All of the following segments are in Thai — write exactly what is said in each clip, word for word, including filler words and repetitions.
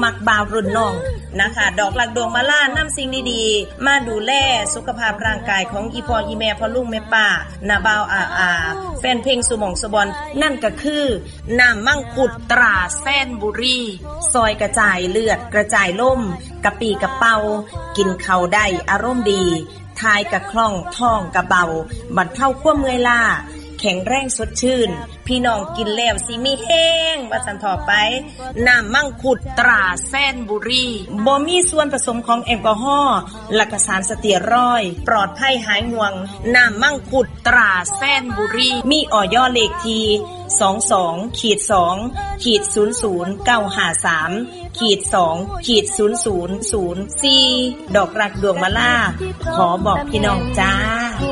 มักบ่าวรุ่นน้องนะคะดอกหลักดวงมาล่านำสิ่งดีๆมาดูแลสุขภาพร่างกายของอีพ่ออีแม่พ่อลุงแม่ป้าน้าบ่าวอาอาแฟนเพลงสุหม่องสุบอนนั่นก็คือน้ำมังคุดตราแซนบุรีซอยกระจายเลือดกระจายล่มกะปีกะเป่ากินข้าวได้อารมณ์ดีทายกะคล่องท้องกะเบาบรรเทาความเมื่อยล้าแข็งแรงสดชื่นพี่น้องกินแล้วสิมีแห้งว่าสันถอไปน้ำมังคุดตราแซนบุรีบ่มีส่วนผสมของแอลกอฮอล์และก็สารสเตียรอยด์ปลอดภัยหายห่วงน้ำมังคุดตราแซนบุรีมีออยเลขที่ สองสอง สอง ศูนย์ ศูนย์ เก้า ห้า สาม สอง ศูนย์ ศูนย์ ศูนย์ สี่ ดอกรักดวงมะล่าขอบอกพี่น้องจ้า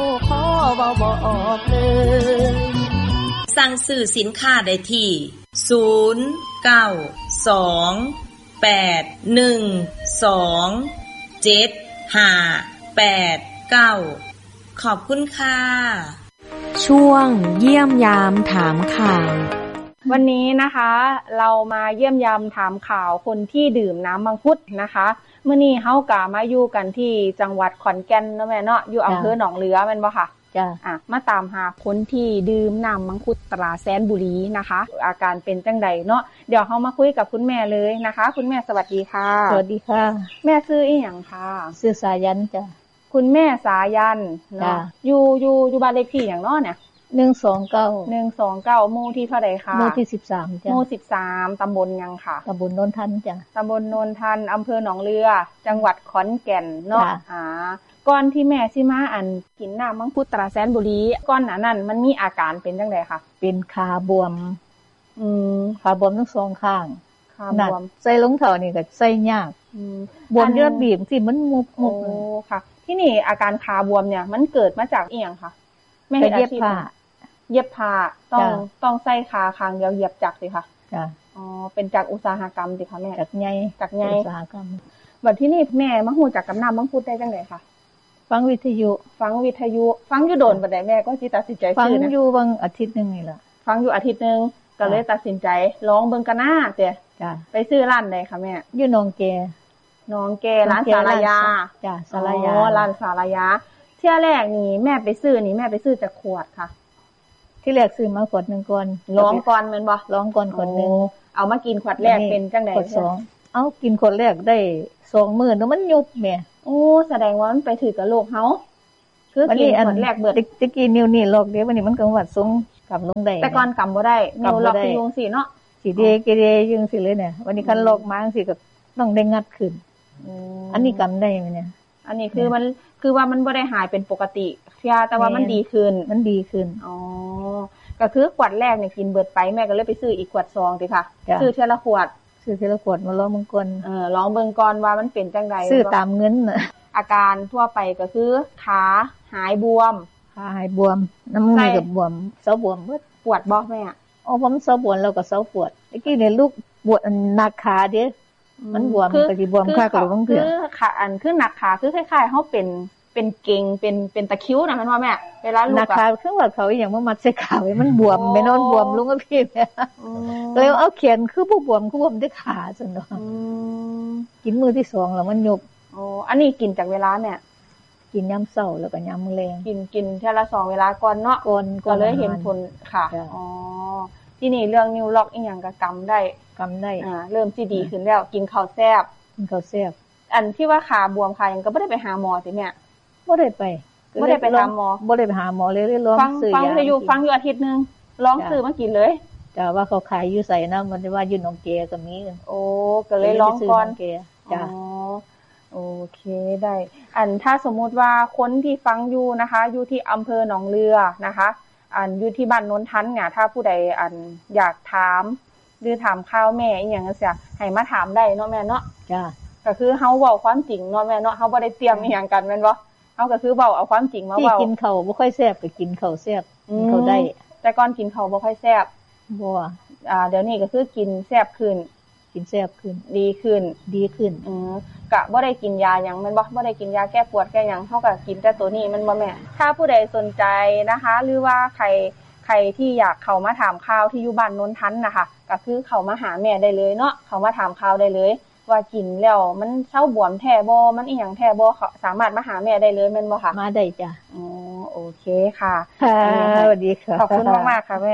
สั่งซื้อสินค้าได้ที่ ศูนย์ เก้า สอง แปด หนึ่ง สอง เจ็ด ห้า แปด เก้าขอบคุณค่ะช่วงเยี่ยมยามถามข่าววันนี้นะคะเรามาเยี่ยมยามถามข่าวคนที่ดื่มน้ำมังคุดนะคะมื้อนี้เฮากะมาอยู่กันที่จังหวัดขอนแก่นเนาะแม่เนาะอยู่อำเภอหนองเรือแม่นบ่ค่ะจ้ะอ่ะมาตามหาคนที่ดื่มน้ำมังคุดตราแสนบุรีนะคะอาการเป็นจังไดเนาะเดี๋ยวเฮามาคุยกับคุณแม่เลยนะคะคุณแม่สวัสดีค่ะสวัสดีค่ะแม่ชื่ออีหยังคะชื่อสายันจ้ะคุณแม่สายันเนาะอยู่อยู่อยู่บ้านเลขที่หยังเนาะเนี่ยหนึ่งสองเก้าหนึ่งสองเก้าหมู่ที่เท่าใดคะหมู่ที่สิบสามจ้ะหมู่สิบสามตำบลหยังค่ะตำบลโนนทันจ้ะตำบลโนนทันอำเภอหนองเรือจังหวัดขอนแก่นเนาะอ่าก่อนที่แม่สิมาอันกินน้ำมังคุดตราแสนบุรีก่อนหน้านั้นมันมีอาการเป็นจังไดคะเป็นขาบวมอืมขาบวมทั้งสองข้างขาบวมใส่รองเท้านี่ก็ใส่ยากอืมบวมเลือดบีบสิมันมุบโอ้ค่ะที่นี่อาการขาบวมเนี่ยมันเกิดมาจากอีหยังคะแม่เฮ็ดอาชีพเย็บผ้าต้องต้องใส่ขาข้างเดียวเย็บจักสิค่ะจ้ะอ๋อเป็นจักอุตสาหกรรมสิคะแม่จักใหญ่จักใหญ่อุตสาหกรรมบัดที่นี่แม่มาฮู้จักกับน้ำมังคุดได้จังได๋คะฟังวิทยุฟังวิทยุฟังอยู่โดนบัดใดแม่ก็สิตัดสินใจซื้อนะฟังอยู่บางอาทิตย์นึงนี่ล่ะฟังอยู่อาทิตย์นึงก็เลยตัดสินใจลองเบิ่งกันหน้าเจ้จ้ะไปซื้อร้านใดคะแม่อยู่หนองแกหนองแกร้านสารยาจ้ะสารยาอ๋อร้านสารยาเที่ยแรกนี่แม่ไปซื้อนี่แม่ไปซื้อจากขวดค่ะที่แรกซื้อมาขวดนึงก่อนลองก่อนแม่นบ่ลองก่อนขวดนึงเอามากินขวดแรกเป็นจังได๋ขวดสองเอ้ากินขวดแรกได้สองมื้อแล้วมันยุบแม่โอ้แสดงว่ามันไปถือกับโรคเฮาคือกินขวดแรกเบิดตะกี้นิ้วนี่ลอกเด้วันนี้มันก็วัดทรงกำลงได้แต่ก่อนกำบ่ได้นิ้วลอกที่ยุงสิเนาะสิเดเกเดยึงสิเลยเนี่ยวันนี้คันลอกมาจังซี่ก็ต้องได้งัดขึ้นอืมอันนี้กำได้มั้ยเนี่ยอันนี้คือมันคือว่ามันบ่ได้หายเป็นปกติเพียแต่ว่ามันดีขึ้นมันดีขึ้นอ๋อก็คือขวดแรกเนี่ยกินเบิดไปแม่ก็เลยไปซื้ออีกขวดสองติค่ะซื้อเทื่อละขวดซื้อเทื่อละขวดมาลองเบิ่งก่อนเออลองเบิ่งก่อนว่ามันเป็นจังได๋ซื้อตามเงินน่ะอาการทั่วไปก็คือขาหายบวมขาหายบวมน้ำมือก็บวมเซาบวมเบิดปวดบ่แม่อ๋อผมเซาบวมแล้วก็เซาปวดเมื่อกี้เนี่ยลูกปวดหนักขาเด้มันบวมก็สิบวมคักหรือบางเทื่อคือขาอันคือหนักขาคือคล้ายๆเฮาเป็นเป็นเก่งเป็นเป็นตะคริวนะแม่นว่าแม่เวลาลูกอะนะคะคือว่าเขาอีหยังมามัดใส่ขาไว้มันบวมไปนอนบวมลุงกับพี่แม่เลยเอาเขียนคือบ่บวมคือบวมด้วยขาซั่นเนาะอืมกินมื้อที่สองแล้วมันยุบอ๋ออันนี้กินจากเวลาเนี่ยกินยามเช้าแล้วก็ยามมื้อแลงกินกินเทื่อละสองเวลาก่อนเนาะก่อนก็เลยเห็นผลค่ะอ๋อที่นี่เรื่องนิ้วล็อกอีหยังก็กำได้กำได้อ่าเริ่มสิดีขึ้นแล้วกินข้าวแซ่บกินข้าวแซ่บอันที่ว่าขาบวมขาหยังก็บ่ได้ไปหาหมอติแม่บ่ได้ไปบ่ได้ไปหาหมอบ่ได้ไปหาหมอเลยเลยลองซื้อยาฟังฟังอยู่ฟังอยู่อาทิตย์นึงลองซื้อมากินเลยจ้ะว่าเขาขายอยู่ไสนะมันว่าอยู่หนองแกก็มีโอ้ก็เลยลองก่อนจ้ะอ๋อโอเคได้อันถ้าสมมุติว่าคนที่ฟังอยู่นะคะอยู่ที่อำเภอหนองเรือนะคะอันอยู่ที่บ้านโนนทันเนี่ยถ้าผู้ใดอันอยากถามหรือถามข่าวแม่อีหยังจังซี่ให้มาถามได้เนาะแม่เนาะจ้ะก็คือเฮาเว้าความจริงเนาะแม่เนาะเฮาบ่ได้เตรียมอีหยังกันแม่นบ่เฮาก็คือเว้าเอาความจริงมาเว้าที่กินข้าวบ่ค่อยแซ่บก็กินข้าวแซ่บกินข้าวได้แต่ก่อนกินข้าวบ่ค่อยแซ่บบ่อ่าเดี๋ยวนี้ก็คือกินแซ่บขึ้นกินแซ่บขึ้นดีขึ้นดีขึ้นอือก็บ่ได้กินยาหยังแม่นบ่บ่ได้กินยาแก้ปวดแก้หยังเฮาก็กินแต่ตัวนี้แม่นบ่แม่ถ้าผู้ใดสนใจนะคะหรือว่าใครใครที่อยากเข้ามาถามข่าวที่อยู่บ้านโนนทันน่ะค่ะก็คือเข้ามาหาแม่ได้เลยเนาะเข้ามาถามข่าวได้เลยว่ากินแล้วมันเศร้าบวมแท้บ่มันอีหยังแท้บ่สามารถมาหาแม่ได้เลยแม่นบ่คะมาได้จ้ะอ๋อโอเคค่ะค่ะสวัสดีค่ะขอบคุณมากๆค่ะแม่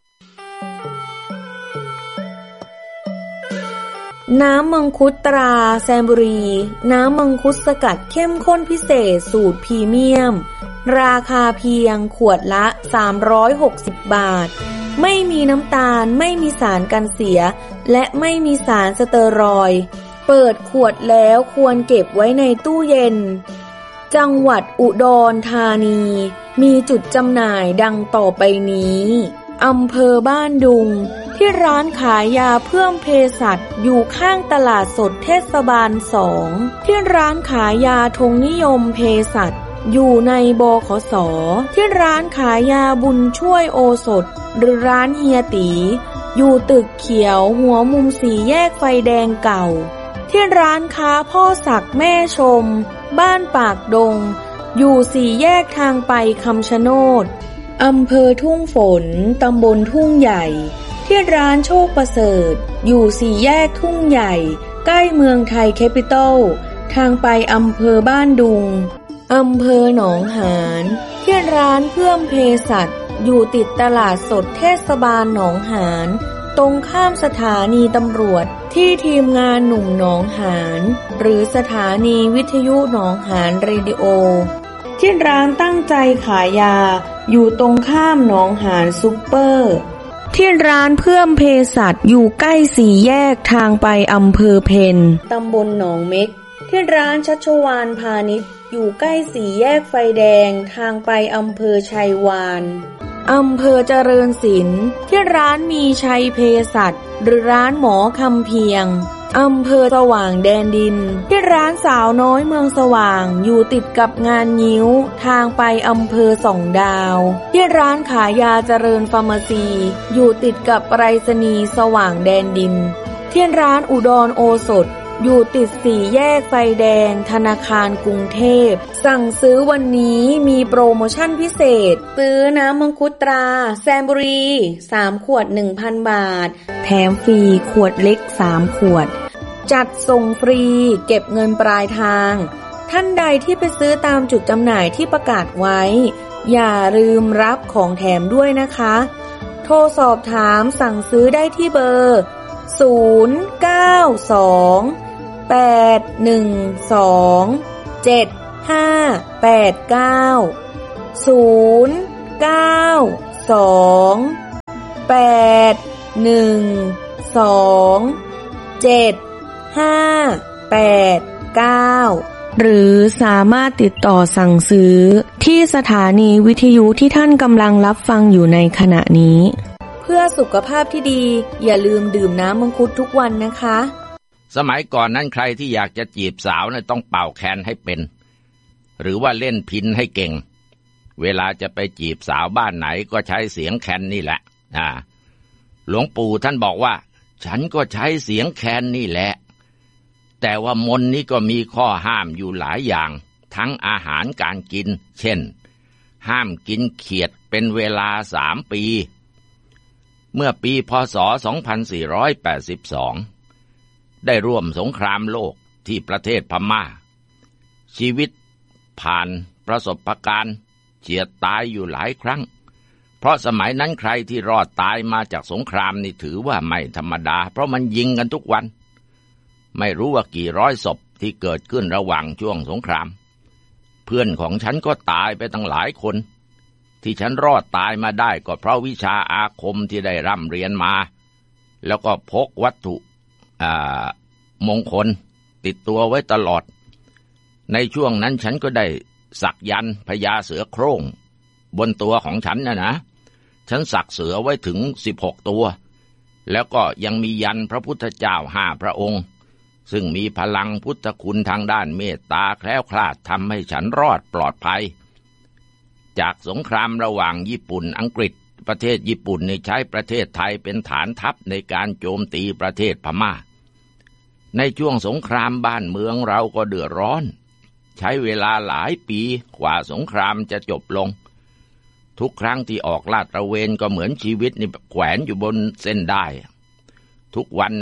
น้ำมังคุดตราแซมบุรีน้ำมังคุดสกัดเข้มข้นพิเศษสูตรพรีเมียมราคาเพียงขวดละสามร้อยหกสิบบาทไม่มีน้ำตาลไม่มีสารกันเสียและไม่มีสารสเตอรอยด์เปิดขวดแล้วควรเก็บไว้ในตู้เย็นจังหวัดอุดรธานีมีจุดจำหน่ายดังต่อไปนี้อำเภอบ้านดุงที่ร้านขายยาเพิ่มเภสัชอยู่ข้างตลาดสดเทศบาลสองที่ร้านขายยาธงนิยมเภสัชอยู่ในบขส.ที่ร้านขายยาบุญช่วยโอสถหรือร้านเฮียตีอยู่ตึกเขียวหัวมุมสี่แยกไฟแดงเก่าที่ร้านค้าพ่อศักดิ์แม่ชมบ้านปากดงอยู่สี่แยกทางไปคำชะโนดอำเภอทุ่งฝนตำบลทุ่งใหญ่ที่ร้านโชคประเสริฐอยู่สี่แยกทุ่งใหญ่ใกล้เมืองไทยแคปิตอลทางไปอำเภอบ้านดุงอำเภอหนองหานที่ร้านเพิ่มเภสัชอยู่ติดตลาดสดเทศบาลหนองหานตรงข้ามสถานีตำรวจที่ทีมงานหนุ่มหนองหานหรือสถานีวิทยุหนองหานเรดิโอที่ร้านตั้งใจขายยาอยู่ตรงข้ามหนองหานซุปเปอร์ที่ร้านเพิ่มเภสัชอยู่ใกล้สี่แยกทางไปอำเภอเพนตำบลหนองเม็กที่ร้านชัชวาลพาณิชย์อยู่ใกล้สี่แยกไฟแดงทางไปอำเภอชัยวานอำเภอเจริญศิลป์ที่ร้านมีชัยเภสัชหรือร้านหมอคำเพียงอำเภอสว่างแดนดินที่ร้านสาวน้อยเมืองสว่างอยู่ติดกับงานงิ้วทางไปอำเภอสองดาวที่ร้านขายยาเจริญฟาร์มาซีอยู่ติดกับไปรษณีย์สว่างแดนดินที่ร้านอุดรโอสถอยู่ติดสี่แยกไฟแดงธนาคารกรุงเทพสั่งซื้อวันนี้มีโปรโมชั่นพิเศษซื้อน้ำมังคุดตราแซมบุรีสามขวด หนึ่งพัน บาทแถมฟรีขวดเล็กสามขวดจัดส่งฟรีเก็บเงินปลายทางท่านใดที่ไปซื้อตามจุดจำหน่ายที่ประกาศไว้อย่าลืมรับของแถมด้วยนะคะโทรสอบถามสั่งซื้อได้ที่เบอร์ศูนย์ เก้า สอง แปด หนึ่ง สอง เจ็ด ห้า แปด เก้า ศูนย์ เก้า สอง แปด หนึ่ง สอง เจ็ด ห้า แปด เก้าหรือสามารถติดต่อสั่งซื้อที่สถานีวิทยุที่ท่านกำลังรับฟังอยู่ในขณะนี้เพื่อสุขภาพที่ดีอย่าลืมดื่มน้ำมังคุดทุกวันนะคะสมัยก่อนนั้นใครที่อยากจะจีบสาวเนี่ยต้องเป่าแคนให้เป็นหรือว่าเล่นพิณให้เก่งเวลาจะไปจีบสาวบ้านไหนก็ใช้เสียงแคนนี่แหละอ่าหลวงปู่ท่านบอกว่าฉันก็ใช้เสียงแคนนี่แหละแต่ว่ามนต์นี้ก็มีข้อห้ามอยู่หลายอย่างทั้งอาหารการกินเช่นห้ามกินเขียดเป็นเวลาสามปีเมื่อปีพ.ศ. สองพันสี่ร้อยแปดสิบสองได้ร่วมสงครามโลกที่ประเทศพม่าชีวิตผ่านประสบการณ์เฉียดตายอยู่หลายครั้งเพราะสมัยนั้นใครที่รอดตายมาจากสงครามนี่ถือว่าไม่ธรรมดาเพราะมันยิงกันทุกวันไม่รู้ว่ากี่ร้อยศพที่เกิดขึ้นระหว่างช่วงสงครามเพื่อนของฉันก็ตายไปตั้งหลายคนที่ฉันรอดตายมาได้ก็เพราะวิชาอาคมที่ได้ร่ำเรียนมาแล้วก็พกวัตถุอ่ามงคลติดตัวไว้ตลอดในช่วงนั้นฉันก็ได้สักยันต์พญาเสือโคร่งบนตัวของฉันนะนะฉันสักเสือไว้ถึงสิบหกตัวแล้วก็ยังมียันพระพุทธเจ้าห้าพระองค์ซึ่งมีพลังพุทธคุณทางด้านเมตตาแคล้วคลาดทำให้ฉันรอดปลอดภัยจากสงครามระหว่างญี่ปุ่นอังกฤษประเทศญี่ปุ่นในใช้ประเทศไทยเป็นฐานทัพในการโจมตีประเทศพม่าในช่วงสงครามบ้านเมืองเราก็เดือดร้อนใช้เวลาหลายปีกว่าสงครามจะจบลงทุกครั้งที่ออกลาดตระเวนก็เหมือนชีวิตนี่แขวนอยู่บนเส้นได้ทุกวันเนี่ย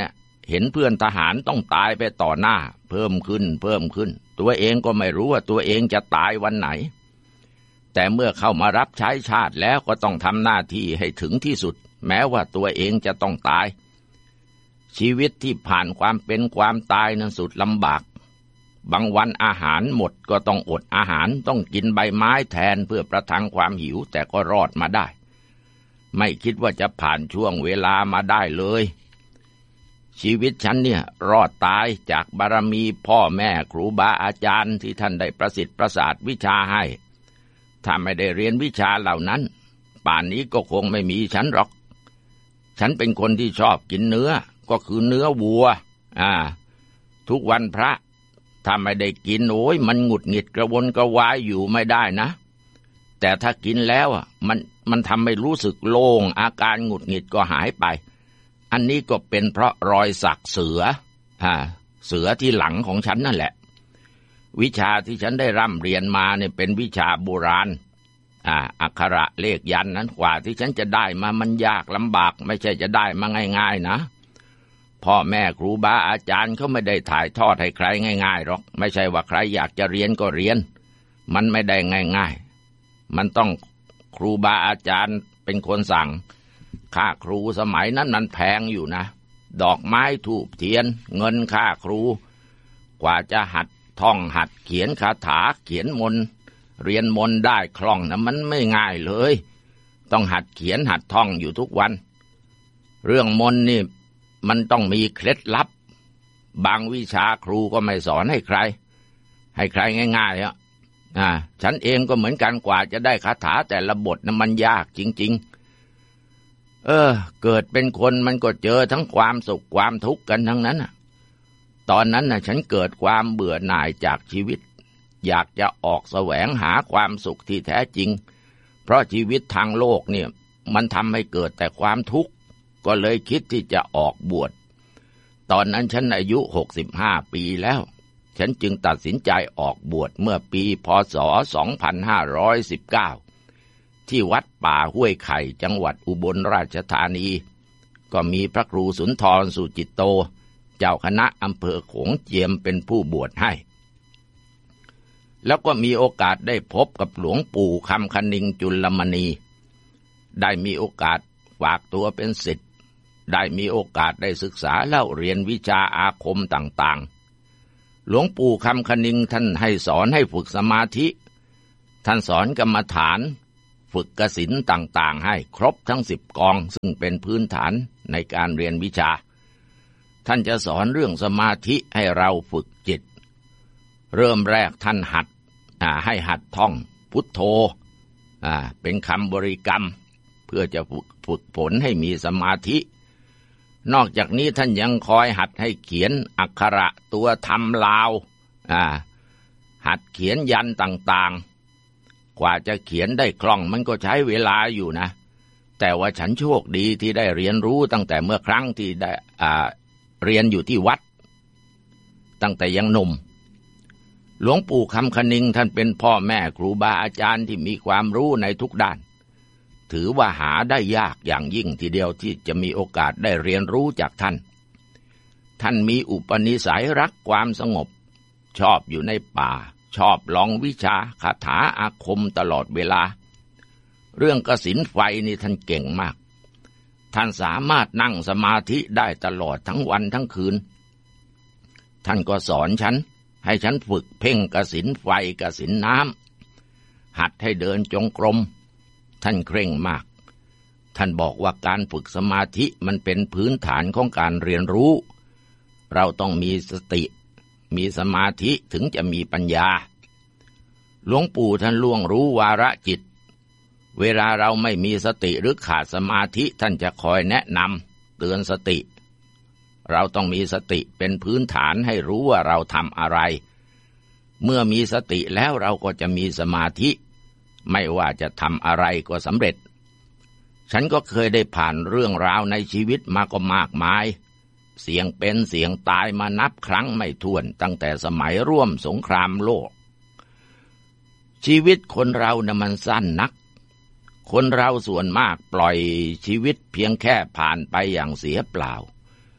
เห็นเพื่อนทหารต้องตายไปต่อหน้าเพิ่มขึ้นเพิ่มขึ้นตัวเองก็ไม่รู้ว่าตัวเองจะตายวันไหนแต่เมื่อเข้ามารับใช้ชาติแล้วก็ต้องทำหน้าที่ให้ถึงที่สุดแม้ว่าตัวเองจะต้องตายชีวิตที่ผ่านความเป็นความตายนั้นสุดลำบากบางวันอาหารหมดก็ต้องอดอาหารต้องกินใบไม้แทนเพื่อประทังความหิวแต่ก็รอดมาได้ไม่คิดว่าจะผ่านช่วงเวลามาได้เลยชีวิตฉันเนี่ยรอดตายจากบารมีพ่อแม่ครูบาอาจารย์ที่ท่านได้ประสิทธิ์ประสาทวิชาให้ถ้าไม่ได้เรียนวิชาเหล่านั้นป่านนี้ก็คงไม่มีฉันหรอกฉันเป็นคนที่ชอบกินเนื้อก็คือเนื้อวัวอ่าทุกวันพระถ้าไม่ได้กินโอ้ยมันหงุดหงิดกระวนกระวายอยู่ไม่ได้นะแต่ถ้ากินแล้วอ่ะมันมันทำให้รู้สึกโล่งอาการหงุดหงิดก็หายไปอันนี้ก็เป็นเพราะรอยสักเสืออ่าเสือที่หลังของฉันนั่นแหละวิชาที่ฉันได้ร่ำเรียนมาเนี่ยเป็นวิชาโบราณอ่าอักขระเลขยันนั้นกว่าที่ฉันจะได้มามันยากลำบากไม่ใช่จะได้มาง่ายๆนะพ่อแม่ครูบาอาจารย์เขาไม่ได้ถ่ายทอดให้ใครง่ายๆหรอกไม่ใช่ว่าใครอยากจะเรียนก็เรียนมันไม่ได้ง่ายๆมันต้องครูบาอาจารย์เป็นคนสั่งค่าครูสมัยนั้นมันแพงอยู่นะดอกไม้ธูปเทียนเงินค่าครูกว่าจะหัดท่องหัดเขียนคาถาเขียนมนต์เรียนมนต์ได้คล่องนะมันไม่ง่ายเลยต้องหัดเขียนหัดท่องอยู่ทุกวันเรื่องมนต์นี่มันต้องมีเคล็ดลับบางวิชาครูก็ไม่สอนให้ใครให้ใครง่ายๆอ่ะอ่าฉันเองก็เหมือนกันกว่าจะได้คาถาแต่ละบทนะมันยากจริงๆเออเกิดเป็นคนมันก็เจอทั้งความสุขความทุกข์กันทั้งนั้นน่ะตอนนั้นน่ะฉันเกิดความเบื่อหน่ายจากชีวิตอยากจะออกแสวงหาความสุขที่แท้จริงเพราะชีวิตทางโลกเนี่ยมันทำให้เกิดแต่ความทุกข์ก็เลยคิดที่จะออกบวชตอนนั้นฉันอายุหกสิบห้าปีแล้วฉันจึงตัดสินใจออกบวชเมื่อปีพ.ศ. สองพันห้าร้อยสิบเก้าที่วัดป่าห้วยไข่จังหวัดอุบลราชธานีก็มีพระครูสุนทรสุจิตโตเจ้าคณะอำเภอโขงเจียมเป็นผู้บวชให้แล้วก็มีโอกาสได้พบกับหลวงปู่คำคณิงจุลมณีได้มีโอกาสฝากตัวเป็นศิษย์ได้มีโอกาสได้ศึกษาเล่าเรียนวิชาอาคมต่างๆหลวงปู่คำคณิงท่านให้สอนให้ฝึกสมาธิท่านสอนกรรมฐานฝึกกสิณต่างๆให้ครบทั้งสิบกองซึ่งเป็นพื้นฐานในการเรียนวิชาท่านจะสอนเรื่องสมาธิให้เราฝึกจิตเริ่มแรกท่านหัดให้หัดท่องพุทโธเป็นคำบริกรรมเพื่อจะฝึกฝึกฝนให้มีสมาธินอกจากนี้ท่านยังคอยหัดให้เขียนอักขระตัวธรรมลาวหัดเขียนยันต่างๆกว่าจะเขียนได้คล่องมันก็ใช้เวลาอยู่นะแต่ว่าฉันโชคดีที่ได้เรียนรู้ตั้งแต่เมื่อครั้งที่ได้เรียนอยู่ที่วัดตั้งแต่ยังหนุ่มหลวงปู่คำคณิงท่านเป็นพ่อแม่ครูบาอาจารย์ที่มีความรู้ในทุกด้านถือว่าหาได้ยากอย่างยิ่งทีเดียวที่จะมีโอกาสได้เรียนรู้จากท่านท่านมีอุปนิสัยรักความสงบชอบอยู่ในป่าชอบลองวิชาคาถาอาคมตลอดเวลาเรื่องกสิณไฟนี่ท่านเก่งมากท่านสามารถนั่งสมาธิได้ตลอดทั้งวันทั้งคืนท่านก็สอนฉันให้ฉันฝึกเพ่งกสิณไฟกสิณน้ำหัดให้เดินจงกรมท่านเคร่งมากท่านบอกว่าการฝึกสมาธิมันเป็นพื้นฐานของการเรียนรู้เราต้องมีสติมีสมาธิถึงจะมีปัญญาหลวงปู่ท่านล่วงรู้วาระจิตเวลาเราไม่มีสติหรือขาดสมาธิท่านจะคอยแนะนำเตือนสติเราต้องมีสติเป็นพื้นฐานให้รู้ว่าเราทำอะไรเมื่อมีสติแล้วเราก็จะมีสมาธิไม่ว่าจะทำอะไรก็สำเร็จฉันก็เคยได้ผ่านเรื่องราวในชีวิตมาก็มากมายเสี่ยงเป็นเสี่ยงตายมานับครั้งไม่ถ้วนตั้งแต่สมัยร่วมสงครามโลกชีวิตคนเรานะ่ะมันสั้นนักคนเราส่วนมากปล่อยชีวิตเพียงแค่ผ่านไปอย่างเสียเปล่า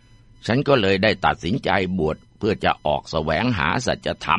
ฉันก็เลยได้ตัดสินใจบวชเพื่อจะออกแสวงหาสัจธรรม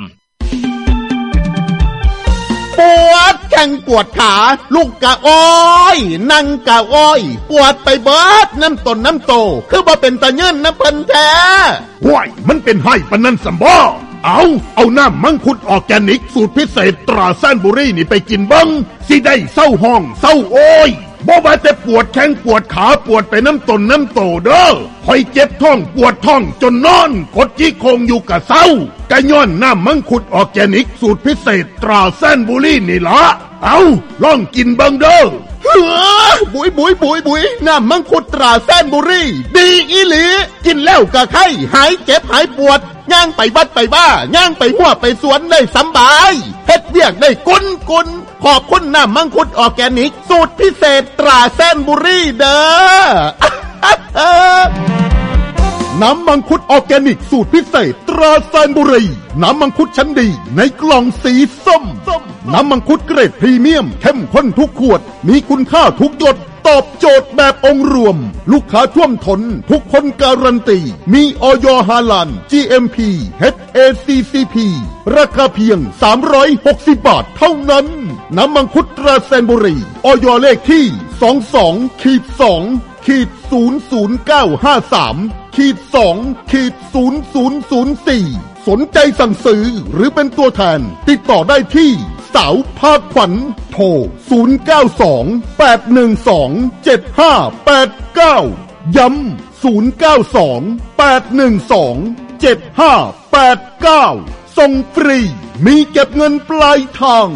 ปวดแข้งปวดขาลูกกะอ้อยนั่งกะอ้อยปวดไปเบิดน้ำต้นน้ำโตคือบ่เป็นตาเงินน้ำเพิ่นแท้ห้วยมันเป็นไห้ปานนั้นสำบ่เอาเอาน้ำมังคุดออร์แกนิกสูตรพิเศษตราแซนบุรีนี่ไปกินเบิ่งสิได้เศร้าห้องเศร้าโอยบ่ว่าแต่ปวดแข้งปวดขาปวดไปน้ำต้นน้ำโตเด้อคอยเจ็บท้องปวดท้องจนนอนกดจี้โคงอยู่กะเศร้ากะย้อนน้ำมังคุดออร์แกนิกสูตรพิเศษตราแซนบุรีนี่ล่ะเอาลองกินเบิ่งเด้อเฮ้อบุยบุยบุยบุยน้ำมังคุดตราแซนบุรีดีอีหลีกินแล้วกะไข้หายเจ็บหายปวดย่างไปบัดไปบ้าย่างไปหัวไปสวนได้สำบายเฮ็ดเวียกได้กุนกุนขอบคุณน้ำมังคุดออร์แกนิกสูตรพิเศษตราแซนบุรีเด้อ น้ำมังคุดออร์แกนิกสูตรพิเศษตราแซนบุรีน้ำมังคุดชั้นดีในกล่องสีส้มน้ำมังคุดเกรดพรีเมียมเข้มข้นทุกขวดมีคุณค่าทุกหยดตอบโจทย์แบบองค์รวมลูกค้าท่วมท้นทุกคนการันตีมีอย.ฮาลาล จี เอ็ม พี เอช เอ ซี ซี พี ราคาเพียงสามร้อยหกสิบบาทเท่านั้นน้ำมังคุดตราแซนบุรีอย.เลขที่ สองสอง สอง ศูนย์ ศูนย์ เก้า ห้า สาม สอง ศูนย์ ศูนย์ ศูนย์ สี่ สนใจสั่งซื้อหรือเป็นตัวแทนติดต่อได้ที่สาวภาคขวัญโทรศูนย์ เก้า สอง แปด หนึ่ง สอง เจ็ด ห้า แปด เก้าย้ำศูนย์ เก้า สอง แปด หนึ่ง สอง เจ็ด ห้า แปด เก้าส่งฟรีมีเก็บเงินปลายทาง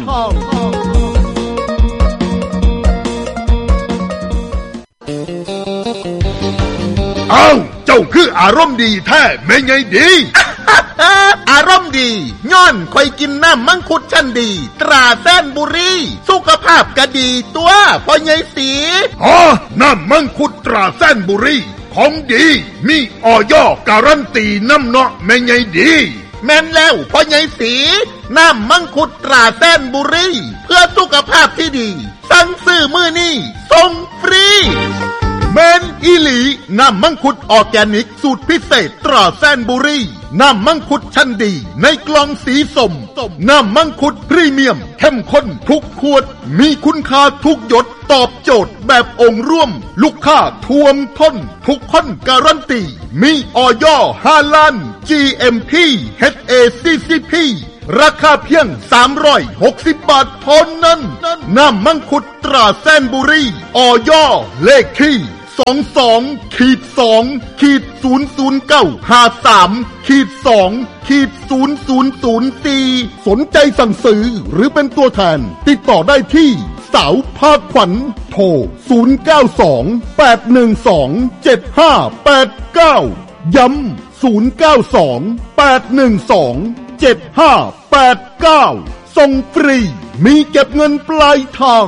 อ้าวเจ้าคืออารมณ์ดีแท้แม่ไงดีอารมณ์ดีย้อนคอยกินน้ำมังคุดชั้นดีตราแซนบุรีสุขภาพก็ดีตัวพ่อใหญ่สีอ๋อน้ำมังคุดตราแซนบุรีของดีมีอย.การันตีน้ำเนาะแม่ไงดีแม่นแล้วพ่อใหญ่สีน้ำมังคุดตราแซนบุรีเพื่อสุขภาพที่ดีสั่งซื้อมื้อนี้ส่งฟรีแมนอีหลีน้ำมังคุดออร์แกนิกสูตรพิเศษตราแซนบุรีน้ำมังคุดชั้นดีในกล่องสีส้มน้ำมังคุดพรีเมียมเข้มข้นทุกขวดมีคุณค่าทุกหยดตอบโจทย์แบบองค์ร่วมลูกค้าท่วมท้นทุกคนการันตีมีอย.ฮาลาล จี เอ็ม พี เอช เอ ซี ซี พี ราคาเพียงสามร้อยหกสิบบาทเท่านั้นน้ำมังคุดตราแซนบุรีอย.เลขที่สองสอง สอง ศูนย์ ศูนย์ เก้า ห้า สาม สอง ศูนย์ ศูนย์ ศูนย์ สี่ สนใจสั่งซื้อหรือเป็นตัวแทนติดต่อได้ที่สาวภาคขวัญโทรศูนย์ เก้า สอง แปด หนึ่ง สอง เจ็ด ห้า แปด เก้าย้ำศูนย์ เก้า สอง แปด หนึ่ง สอง เจ็ด ห้า แปด เก้าส่งฟรีมีเก็บเงินปลายทาง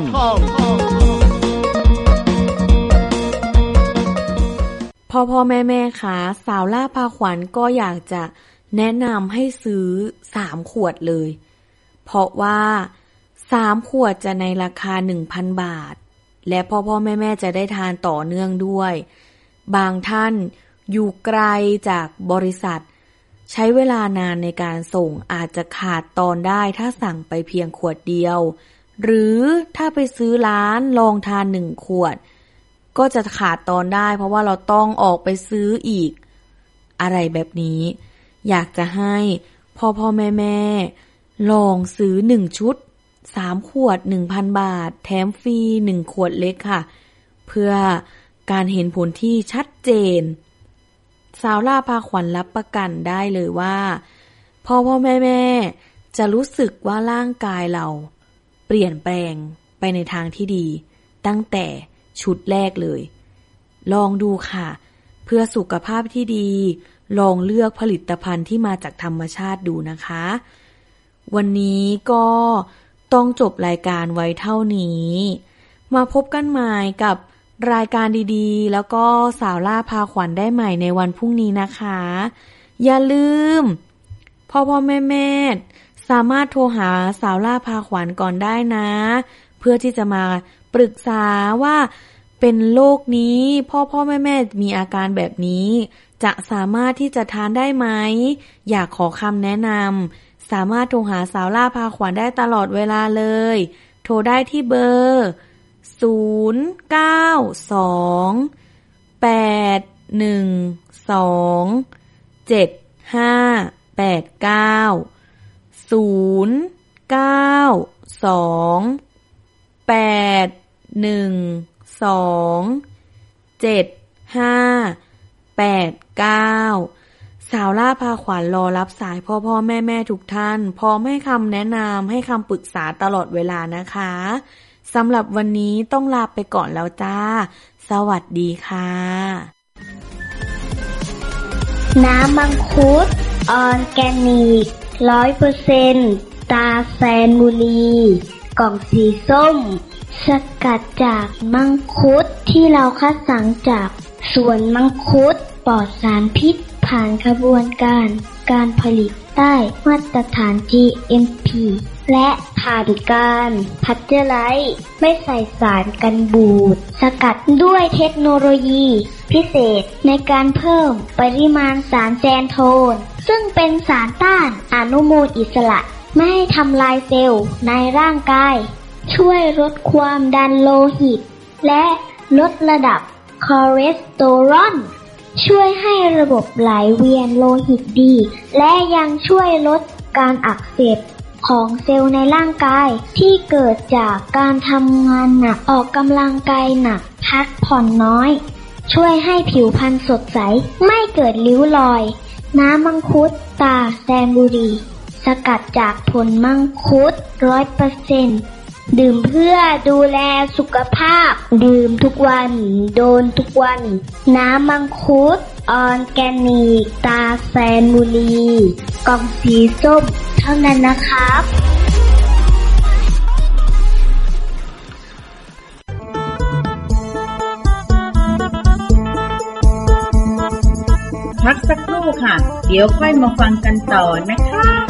พ่อพ่อแม่แม่คะสาวล่าพาขวัญก็อยากจะแนะนำให้ซื้อสามขวดเลยเพราะว่าสามขวดจะในราคา หนึ่งพัน บาทและพ่อพ่อแม่แม่จะได้ทานต่อเนื่องด้วยบางท่านอยู่ไกลจากบริษัทใช้เวลานานในการส่งอาจจะขาดตอนได้ถ้าสั่งไปเพียงขวดเดียวหรือถ้าไปซื้อร้านลองทานหนึ่งขวดก็จะขาดตอนได้เพราะว่าเราต้องออกไปซื้ออีกอะไรแบบนี้อยากจะให้พ่อพ่อแม่แม่ลองซื้อหนึ่งชุดสามขวด หนึ่งพัน บาทแถมฟรีหนึ่งขวดเล็กค่ะเพื่อการเห็นผลที่ชัดเจนสาวล่าพาขวัญรับประกันได้เลยว่าพ่อพ่อแม่แม่จะรู้สึกว่าร่างกายเราเปลี่ยนแปลงไปในทางที่ดีตั้งแต่ชุดแรกเลยลองดูค่ะเพื่อสุขภาพที่ดีลองเลือกผลิตภัณฑ์ที่มาจากธรรมชาติดูนะคะวันนี้ก็ต้องจบรายการไว้เท่านี้มาพบกันใหม่กับรายการดีๆแล้วก็สาวล่าพาขวัญได้ใหม่ในวันพรุ่งนี้นะคะอย่าลืมพ่อพ่อแม่แม่สามารถโทรหาสาวล่าพาขวัญก่อนได้นะเพื่อที่จะมาปรึกษาว่าเป็นโรคนี้พ่อพ่อแม่แม่มีอาการแบบนี้จะสามารถที่จะทานได้ไหมอยากขอคำแนะนำสามารถโทรหาสาวล่าพาขวัญได้ตลอดเวลาเลยโทรได้ที่เบอร์ศูนย์ เก้า สอง แปด หนึ่ง สอง เจ็ด ห้า แปด เก้า ศูนย์ เก้า สอง แปด หนึ่ง สอง เจ็ด ห้า แปด เก้าสาวล่าพาขวัญรอรับสายพ่อพ่อแม่แม่ทุกท่านพร้อมให้คำแนะนำให้คำปรึกษาตลอดเวลานะคะสำหรับวันนี้ต้องลาไปก่อนแล้วจ้าสวัสดีค่ะน้ำมังคุดออร์แกนิก ร้อยเปอร์เซ็นต์ ตาแซนบุรีกล่องสีส้มสกัดจากมังคุดที่เราคัดสรรจากสวนมังคุดปลอดสารพิษผ่านกระบวนการการผลิตได้มาตรฐาน จี เอ็ม พี และผ่านการพัชเจอร์ไลซ์ไม่ใส่สารกันบูดสกัดด้วยเทคโนโลยีพิเศษในการเพิ่มปริมาณสารแซนโทนซึ่งเป็นสารต้านอนุมูลอิสระไม่ให้ทำลายเซลล์ในร่างกายช่วยลดความดันโลหิตและลดระดับคอเลสเตอรอลช่วยให้ระบบไหลเวียนโลหิตดีและยังช่วยลดการอักเสบของเซลล์ในร่างกายที่เกิดจากการทำงานหนักออกกำลังกายหนักพักผ่อนน้อยช่วยให้ผิวพรรณสดใสไม่เกิดริ้วรอยน้ำมังคุดตาแซนบุรีสกัดจากผลมังคุด ร้อยเปอร์เซ็นต์ ดื่มเพื่อดูแลสุขภาพดื่มทุกวันโดนทุกวันน้ำมังคุดออร์แกนิกตาแซนบุรีกล่องสีส้มเท่านั้นนะครับพักสักครู่ค่ะเดี๋ยวค่อยมาฟังกันต่อนะคะ